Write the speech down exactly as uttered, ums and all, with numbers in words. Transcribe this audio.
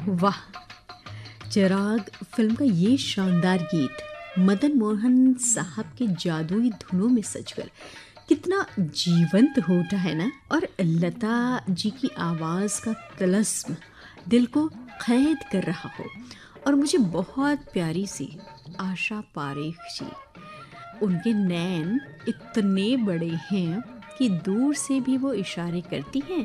वाह! चिराग फिल्म का ये शानदार गीत मदन मोहन साहब के जादुई धुनों में सजकर कितना जीवंत होता है ना। और लता जी की आवाज़ का तलस्म दिल को कैद कर रहा हो। और मुझे बहुत प्यारी सी आशा पारेख जी, उनके नैन इतने बड़े हैं कि दूर से भी वो इशारे करती हैं